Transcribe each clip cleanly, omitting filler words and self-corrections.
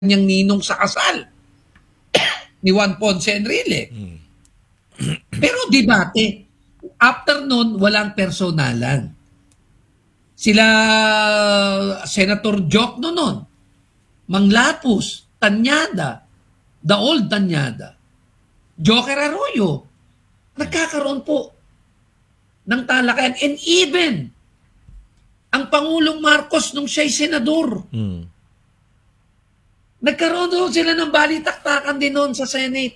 niyang ninong sa kasal ni Juan Ponce Enrile. Pero debate. After nun, walang personalan. Sila Senator Jokno nun, Manglapus, Tanyada, The Old Tanyada, Joker Arroyo, nagkakaroon po ng talakayan. And even, ang Pangulong Marcos nung siya'y senador, nagkaroon doon sila ng balitaktakan din noon sa Senate.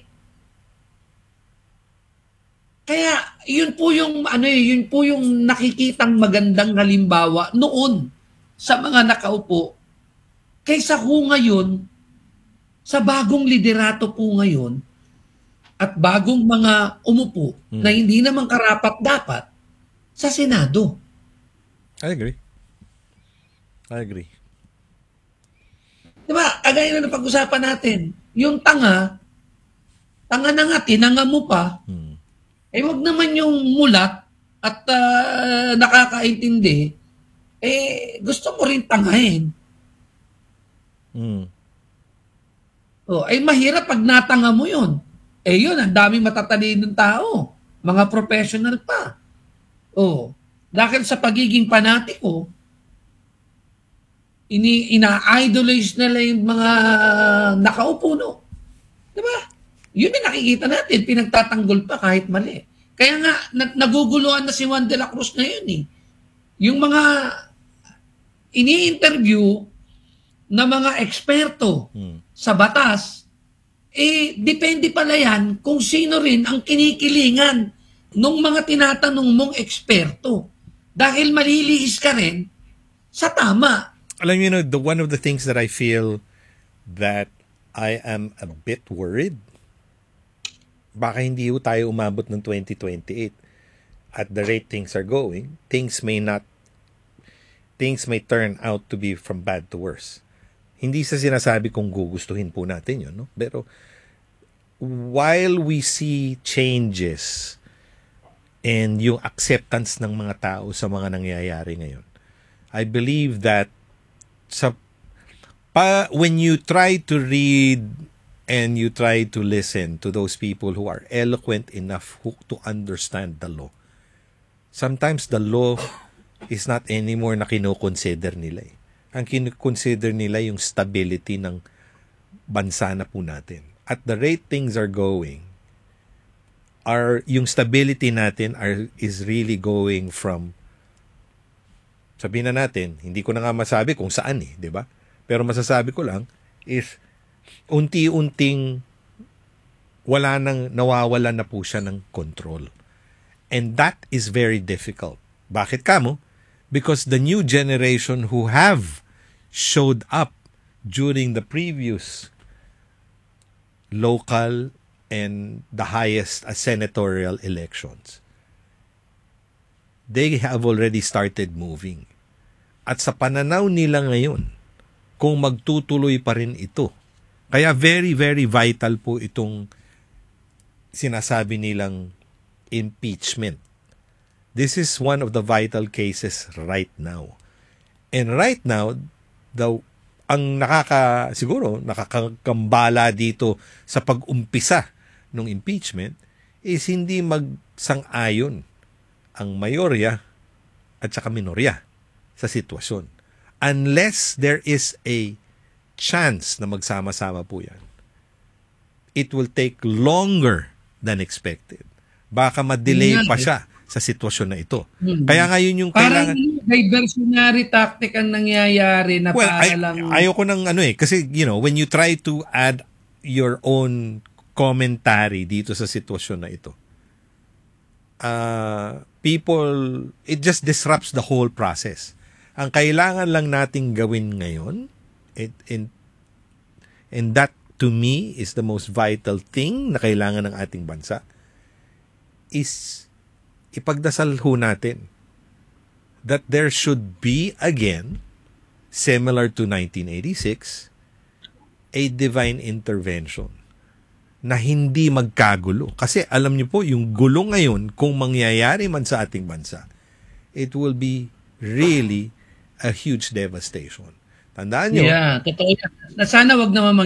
Kaya yun po yung nakikitang magandang halimbawa noon sa mga nakaupo. Kaysa ho ngayon sa bagong liderato po ngayon at bagong mga umupo na hindi naman karapat-dapat sa Senado. I agree. Diba? Kagaya na pag-usapan natin, yung tanga na nga, tinanga mo pa, wag naman yung mulat at nakakaintindi, gusto mo rin tangahin. Mahirap pag natanga mo yun. Yun, ang daming matatalinong tao. Mga professional pa. Dahil sa pagiging panatiko, ina-idolize nila yung mga nakaupo, no? Diba? Yun yung nakikita natin, pinagtatanggol pa kahit mali. Kaya nga, naguguluhan na si Juan de la Cruz ngayon. Yung mga ini-interview na mga eksperto sa batas, depende pala yan kung sino rin ang kinikilingan ng mga tinatanong mong eksperto. Dahil malilihis ka rin sa tama. Alam mo, one of the things that I feel that I am a bit worried, baka hindi tayo umabot ng 2028 at the rate things are going, things may turn out to be from bad to worse. Hindi sa sinasabi kung gugustuhin po natin yun, no? Pero while we see changes and yung acceptance ng mga tao sa mga nangyayari ngayon, I believe that when you try to read and you try to listen to those people who are eloquent enough to understand the law, sometimes the law is not anymore na kinoconsider nila. Ang kinoconsider nila yung stability ng bansa na po natin. At the rate things are going, yung stability natin is really going from, sabihin na natin, hindi ko na nga masabi kung saan di ba? Pero masasabi ko lang is unti-unting nawawalan na po siya ng control. And that is very difficult. Bakit kamo? Because the new generation who have showed up during the previous local and the highest senatorial elections, they have already started moving. At sa pananaw nila ngayon, kung magtutuloy pa rin ito, kaya very, very vital po itong sinasabi nilang impeachment. This is one of the vital cases right now. And right now, ang nakakagambala dito sa pag-umpisa ng impeachment is hindi magsang-ayon ang mayorya at saka minorya sa sitwasyon. Unless there is a chance na magsama-sama po yan, it will take longer than expected. Baka ma-delay pa siya sa sitwasyon na ito. Kaya ngayon yung kailangan... Parang diversionary tactic ang nangyayari na ayoko ng kasi when you try to add your own commentary dito sa sitwasyon na ito, it just disrupts the whole process. Ang kailangan lang nating gawin ngayon, and that to me is the most vital thing na kailangan ng ating bansa, is ipagdasal ho natin that there should be again, similar to 1986, a divine intervention na hindi magkagulo. Kasi alam niyo po, yung gulo ngayon, kung mangyayari man sa ating bansa, it will be really a huge devastation. Tandaan nyo, Yeah, totoo yan. Na sana wag naman